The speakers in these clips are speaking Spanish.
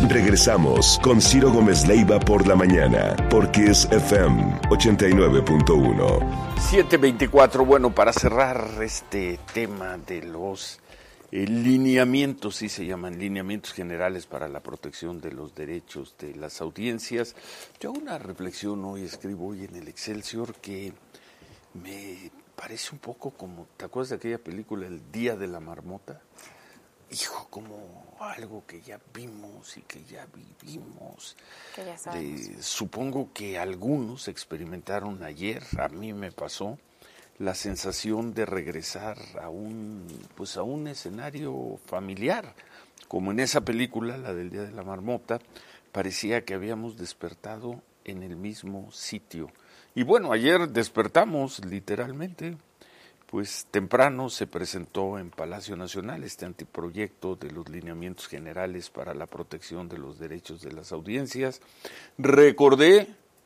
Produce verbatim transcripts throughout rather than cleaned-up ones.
Regresamos con Ciro Gómez Leiva por la mañana, por Kiss F M ochenta y nueve punto uno. siete veinticuatro, bueno, para cerrar este tema de los eh, lineamientos, sí se llaman lineamientos generales para la protección de los derechos de las audiencias, yo hago una reflexión hoy, escribo hoy en el Excelsior, que me parece un poco como, ¿te acuerdas de aquella película El Día de la Marmota? Hijo, como algo que ya vimos y que ya vivimos. Que ya sabemos. Eh, supongo que algunos experimentaron ayer, a mí me pasó, la sensación de regresar a un, pues a un escenario familiar, como en esa película, la del Día de la Marmota, parecía que habíamos despertado en el mismo sitio. Y bueno, ayer despertamos literalmente. Pues temprano se presentó en Palacio Nacional este anteproyecto de los lineamientos generales para la protección de los derechos de las audiencias. Recordé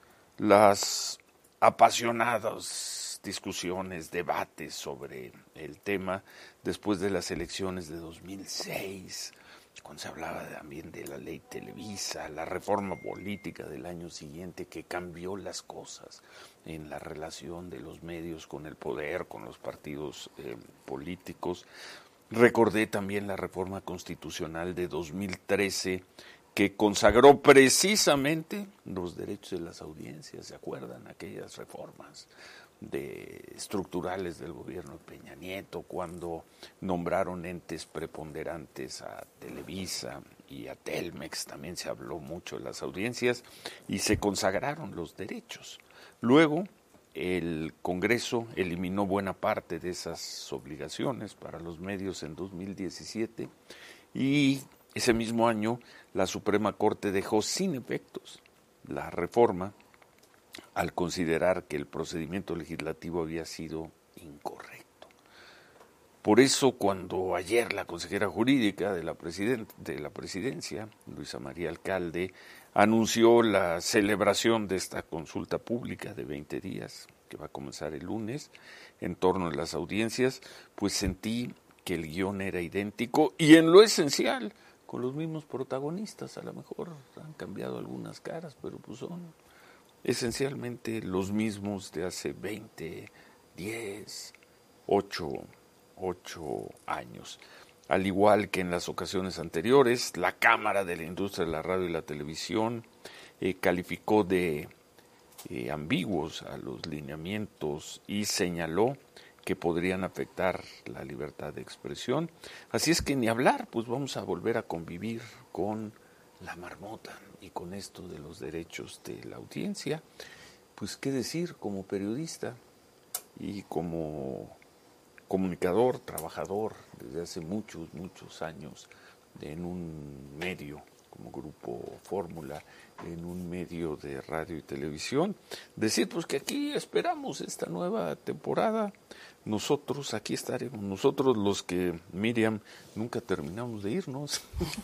las apasionadas discusiones, debates sobre el tema después de las elecciones de dos mil seis, cuando se hablaba también de la ley Televisa, la reforma política del año siguiente que cambió las cosas en la relación de los medios con el poder, con los partidos eh, políticos. Recordé también la reforma constitucional de dos mil trece que consagró precisamente los derechos de las audiencias, ¿se acuerdan? Aquellas reformas de estructurales del gobierno de Peña Nieto, cuando nombraron entes preponderantes a Televisa y a Telmex, también se habló mucho de las audiencias y se consagraron los derechos. Luego, el Congreso eliminó buena parte de esas obligaciones para los medios en dos mil diecisiete y ese mismo año la Suprema Corte dejó sin efectos la reforma al considerar que el procedimiento legislativo había sido incorrecto. Por eso, cuando ayer la consejera jurídica de la, presiden- de la presidencia, Luisa María Alcalde, anunció la celebración de esta consulta pública de veinte días, que va a comenzar el lunes, en torno a las audiencias, pues sentí que el guión era idéntico y en lo esencial, con los mismos protagonistas. A lo mejor han cambiado algunas caras, pero pues son esencialmente los mismos de hace veinte, diez, ocho, ocho años. Al igual que en las ocasiones anteriores, la Cámara de la Industria de la Radio y la Televisión eh, calificó de eh, ambiguos a los lineamientos y señaló que podrían afectar la libertad de expresión. Así es que ni hablar, pues vamos a volver a convivir con la marmota y con esto de los derechos de la audiencia. Pues qué decir, como periodista y como comunicador, trabajador desde hace muchos, muchos años en un medio como Grupo Fórmula, en un medio de radio y televisión, decir pues que aquí esperamos esta nueva temporada. Nosotros aquí estaremos, nosotros los que, Miriam, nunca terminamos de irnos.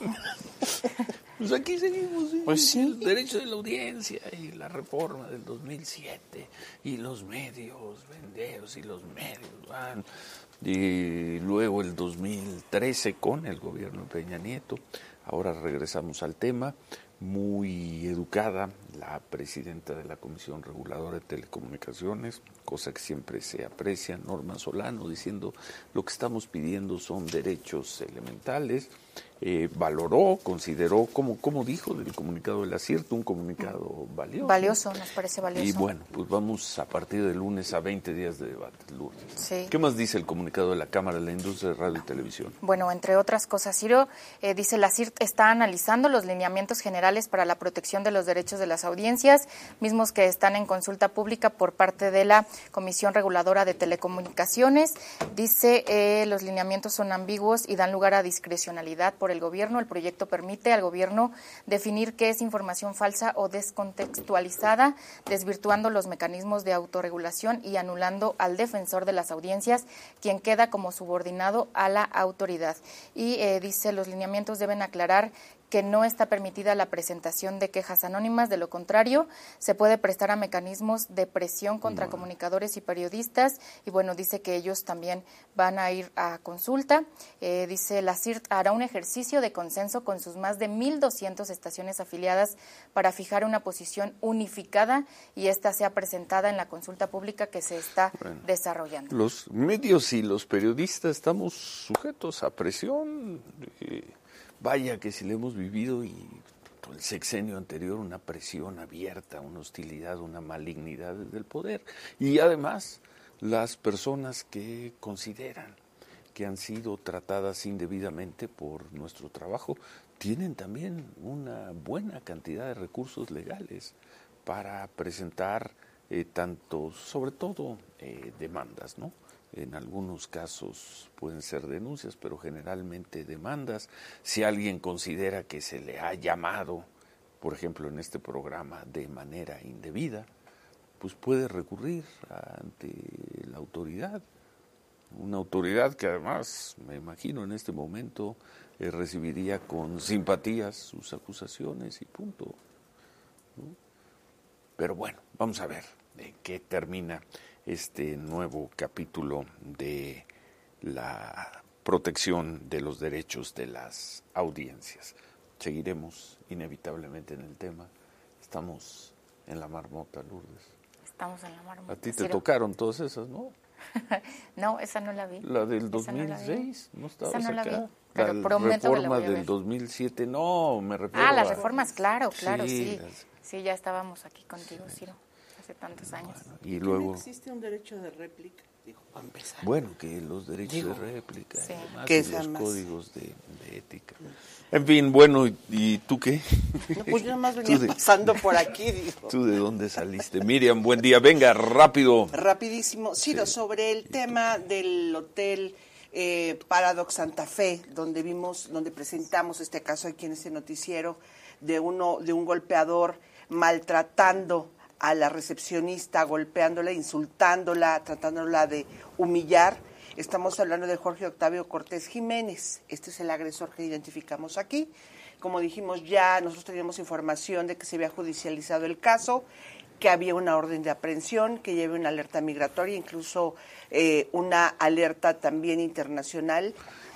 Pues aquí seguimos, ¿sí? Pues sí. El derecho de la audiencia y la reforma del dos mil siete y los medios vendeos y los medios van. Y luego el dos mil trece con el gobierno de Peña Nieto. Ahora regresamos al tema. Muy educada la presidenta de la Comisión Reguladora de Telecomunicaciones, cosa que siempre se aprecia, Norma Solano, diciendo lo que estamos pidiendo son derechos elementales. Eh, valoró, consideró, como, como dijo del comunicado del acierto, un comunicado valioso. Valioso, nos parece valioso. Y bueno, pues vamos a partir del lunes a veinte días de debate, lunes. Sí. ¿Qué más dice el comunicado de la Cámara de la Industria de Radio y Televisión? Bueno, entre otras cosas, Ciro, eh, dice la C I R T está analizando los lineamientos generales para la protección de los derechos de las audiencias, mismos que están en consulta pública por parte de la Comisión Reguladora de Telecomunicaciones. Dice, eh, los lineamientos son ambiguos y dan lugar a discrecionalidad por el gobierno. El proyecto permite al gobierno definir qué es información falsa o descontextualizada, desvirtuando los mecanismos de autorregulación y anulando al defensor de las audiencias, quien queda como subordinado a la autoridad. Y eh, dice, los lineamientos deben aclarar aclarar que no está permitida la presentación de quejas anónimas, de lo contrario, se puede prestar a mecanismos de presión contra bueno. comunicadores y periodistas, y bueno, dice que ellos también van a ir a consulta. Eh, dice, la C I R T hará un ejercicio de consenso con sus más de mil doscientas estaciones afiliadas para fijar una posición unificada y esta sea presentada en la consulta pública que se está bueno, desarrollando. Los medios y los periodistas estamos sujetos a presión. Eh, Vaya que si le hemos vivido y todo el sexenio anterior una presión abierta, una hostilidad, una malignidad del poder. Y además las personas que consideran que han sido tratadas indebidamente por nuestro trabajo tienen también una buena cantidad de recursos legales para presentar eh, tanto, sobre todo, eh, demandas, ¿no? En algunos casos pueden ser denuncias, pero generalmente demandas. Si alguien considera que se le ha llamado, por ejemplo, en este programa, de manera indebida, pues puede recurrir ante la autoridad. Una autoridad que además, me imagino, en este momento eh, recibiría con simpatías sus acusaciones y punto, ¿no? Pero bueno, vamos a ver en qué termina este nuevo capítulo de la protección de los derechos de las audiencias. Seguiremos inevitablemente en el tema. Estamos en la marmota, Lourdes. Estamos en la marmota. A ti te Ciro. Tocaron todas esas, ¿no? No, esa no la vi. La del dos mil seis, ¿no, no estabas esa no acá? La vi, pero la prometo reforma que la voy a del ver. dos mil siete, no, me refiero Ah, las a... reformas, claro, claro, sí. Sí, las... sí ya estábamos aquí contigo, sí. Ciro. Hace tantos años. Bueno, y luego... ¿No existe un derecho de réplica? Dijo, para empezar. Bueno, que los derechos Digo, de réplica, sí. además, que y los más... códigos de, de ética. En fin, bueno, ¿y, y tú qué? No, pues yo nada más venía de, pasando por aquí, dijo. ¿Tú de dónde saliste? Miriam, buen día, venga, rápido. Rapidísimo. Ciro, sí. Sobre el tema del hotel eh, Paradox Santa Fe, donde vimos, donde presentamos este caso aquí en este noticiero, de uno, de un golpeador maltratando a la recepcionista, golpeándola, insultándola, tratándola de humillar. Estamos hablando de Jorge Octavio Cortés Jiménez. Este es el agresor que identificamos aquí. Como dijimos ya, nosotros teníamos información de que se había judicializado el caso, que había una orden de aprehensión, que lleva una alerta migratoria, incluso eh, una alerta también internacional.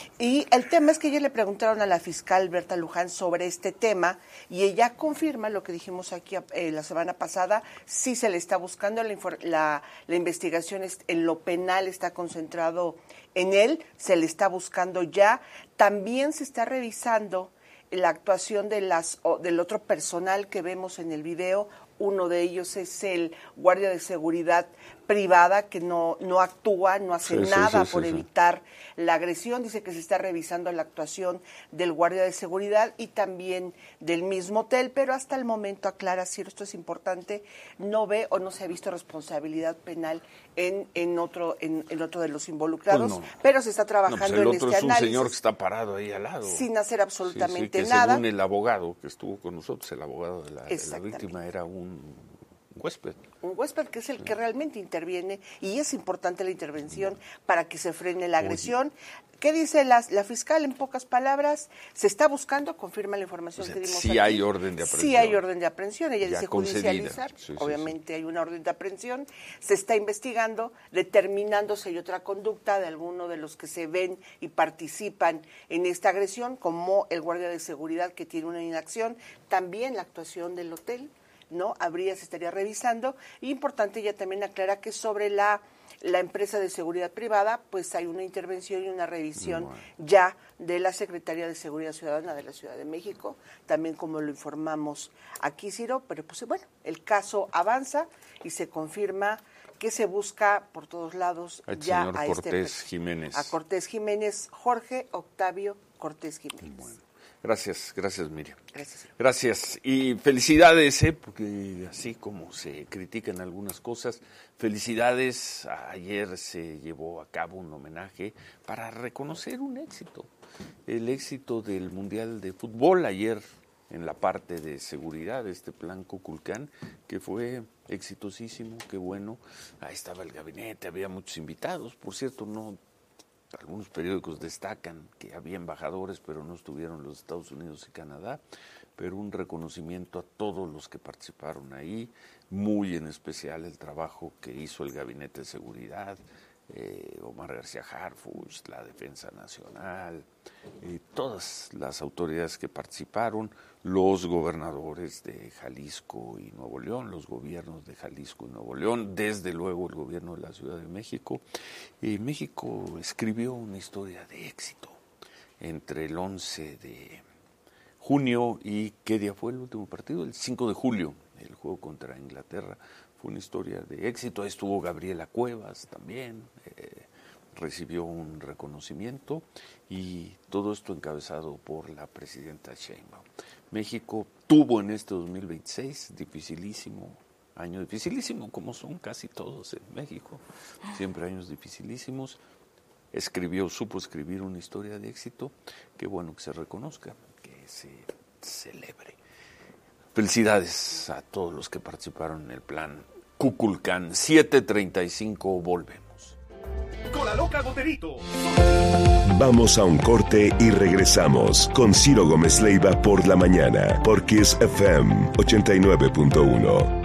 Y el tema es que ayer le preguntaron a la fiscal Berta Luján sobre este tema y ella confirma lo que dijimos aquí eh, la semana pasada, sí se le está buscando, la, la, la investigación es, en lo penal está concentrado en él, se le está buscando ya, también se está revisando la actuación de las del otro personal que vemos en el video. Uno de ellos es el guardia de seguridad privada que no, no actúa, no hace sí, nada sí, sí, por sí, evitar sí. la agresión. Dice que se está revisando la actuación del guardia de seguridad y también del mismo hotel, pero hasta el momento, aclara Ciro, esto es importante, no ve o no se ha visto responsabilidad penal en, en, otro, en, en otro de los involucrados, pues no. pero se está trabajando no, pues el en otro este es un análisis. Señor que está parado ahí al lado. Sin hacer absolutamente sí, sí, que nada. Según el abogado que estuvo con nosotros, el abogado de la, de la víctima era un huésped. Un huésped que es el que realmente interviene y es importante la intervención para que se frene la agresión. Oye. ¿Qué dice la, la fiscal en pocas palabras? Se está buscando, confirma la información o sea, que dimos sí aquí. hay orden de aprehensión. Sí hay orden de aprehensión, ella ya dice concedida. judicializar, sí, sí, obviamente sí. hay una orden de aprehensión, se está investigando, determinando si hay otra conducta de alguno de los que se ven y participan en esta agresión, como el guardia de seguridad que tiene una inacción, también la actuación del hotel, ¿no? Habría, se estaría revisando. Y importante, ella también aclara que sobre la, la empresa de seguridad privada, pues hay una intervención y una revisión bueno. ya de la Secretaría de Seguridad Ciudadana de la Ciudad de México, también como lo informamos aquí, Ciro, pero pues bueno, el caso avanza y se confirma que se busca por todos lados el ya señor a Cortés este, Jiménez. A Cortés Jiménez, Jorge Octavio Cortés Jiménez. Bueno. Gracias, gracias Miriam. Gracias. Gracias y felicidades, ¿eh? Porque así como se critican algunas cosas, felicidades. Ayer se llevó a cabo un homenaje para reconocer un éxito, el éxito del Mundial de Fútbol ayer en la parte de seguridad, este plan Kukulcán, que fue exitosísimo, qué bueno. Ahí estaba el gabinete, había muchos invitados, por cierto, no algunos periódicos destacan que había embajadores, pero no estuvieron los Estados Unidos y Canadá, pero un reconocimiento a todos los que participaron ahí, muy en especial el trabajo que hizo el Gabinete de Seguridad, eh, Omar García Harfuch, la Defensa Nacional, eh, todas las autoridades que participaron, los gobernadores de Jalisco y Nuevo León, los gobiernos de Jalisco y Nuevo León, desde luego el gobierno de la Ciudad de México. Eh, México escribió una historia de éxito entre el once de junio y ¿qué día fue el último partido? El cinco de julio, el juego contra Inglaterra. Fue una historia de éxito. Ahí estuvo Gabriela Cuevas también, eh, recibió un reconocimiento, y todo esto encabezado por la presidenta Sheinbaum. México tuvo en este dos mil veintiséis, dificilísimo, año dificilísimo, como son casi todos en México, siempre años dificilísimos. Escribió, supo escribir una historia de éxito, qué bueno que se reconozca, que se celebre. Felicidades a todos los que participaron en el plan Kukulcán. siete treinta y cinco, volvemos. Con la loca Boterito. Vamos a un corte y regresamos con Ciro Gómez Leiva por la mañana, por Kiss F M ochenta y nueve punto uno.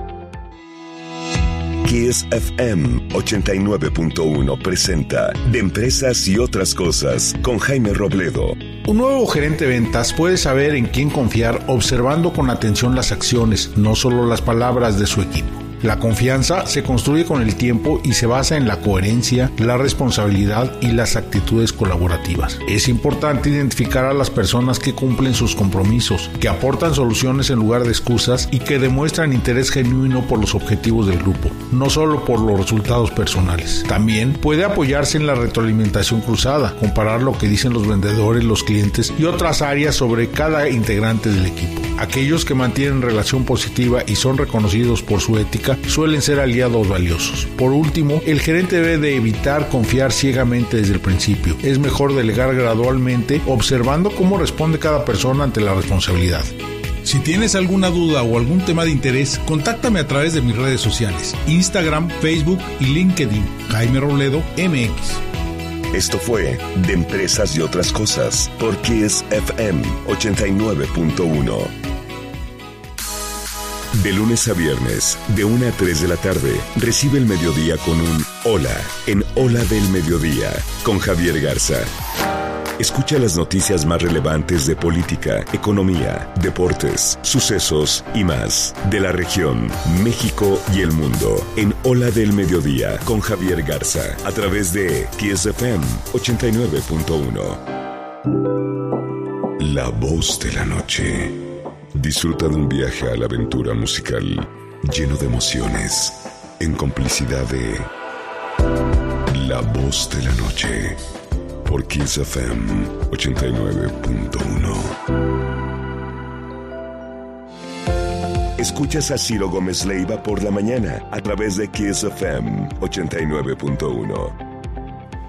Kiss F M ochenta y nueve punto uno presenta De Empresas y Otras Cosas con Jaime Robledo. Un nuevo gerente de ventas puede saber en quién confiar observando con atención las acciones, no solo las palabras de su equipo. La confianza se construye con el tiempo y se basa en la coherencia, la responsabilidad y las actitudes colaborativas. Es importante identificar a las personas que cumplen sus compromisos, que aportan soluciones en lugar de excusas y que demuestran interés genuino por los objetivos del grupo, no solo por los resultados personales. También puede apoyarse en la retroalimentación cruzada, comparar lo que dicen los vendedores, los clientes y otras áreas sobre cada integrante del equipo. Aquellos que mantienen relación positiva y son reconocidos por su ética suelen ser aliados valiosos. Por último, el gerente debe de evitar confiar ciegamente desde el principio. Es mejor delegar gradualmente, observando cómo responde cada persona ante la responsabilidad. Si tienes alguna duda o algún tema de interés, contáctame a través de mis redes sociales, Instagram, Facebook y LinkedIn, Jaime Robledo M X. Esto fue De Empresas y Otras Cosas por Kiss F M ochenta y nueve punto uno. De lunes a viernes, de una a tres de la tarde, recibe el mediodía con un Hola en Hola del Mediodía con Javier Garza. Escucha las noticias más relevantes de política, economía, deportes, sucesos y más de la región, México y el mundo en Hola del Mediodía con Javier Garza a través de Kiss F M ochenta y nueve punto uno. La voz de la noche. Disfruta de un viaje a la aventura musical lleno de emociones en complicidad de La voz de la noche por Kiss F M ochenta y nueve punto uno. Escuchas a Ciro Gómez Leiva por la mañana a través de Kiss F M ochenta y nueve punto uno.